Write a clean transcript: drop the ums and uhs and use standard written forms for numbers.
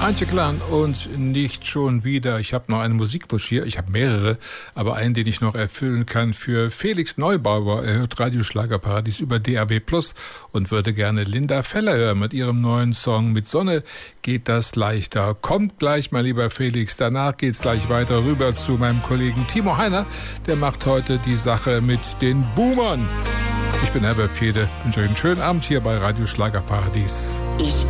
Antje Klan und nicht schon wieder. Ich habe noch einen Musikwunsch hier. Ich habe mehrere, aber einen, den ich noch erfüllen kann für Felix Neubauer. Er hört Radio Schlagerparadies über DAB+ und würde gerne Linda Feller hören mit ihrem neuen Song Mit Sonne geht das leichter. Kommt gleich, mein lieber Felix. Danach geht's gleich weiter rüber zu meinem Kollegen Timo Heiner. Der macht heute die Sache mit den Boomern. Ich bin Herbert Piede. Wünsche euch einen schönen Abend hier bei Radio Schlagerparadies. Ich